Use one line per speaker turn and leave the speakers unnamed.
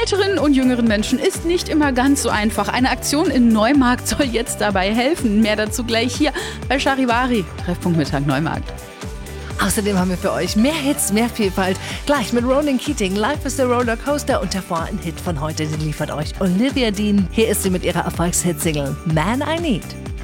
älteren und jüngeren Menschen ist nicht immer ganz so einfach. Eine Aktion in Neumarkt soll jetzt dabei helfen. Mehr dazu gleich hier bei Charivari. Treffpunkt Mittag Neumarkt.
Außerdem haben wir für euch mehr Hits, mehr Vielfalt. Gleich mit Ronan Keating, Life is a Rollercoaster und davor ein Hit von heute, den liefert euch Olivia Dean. Hier ist sie mit ihrer Erfolgshit-Single Man I Need.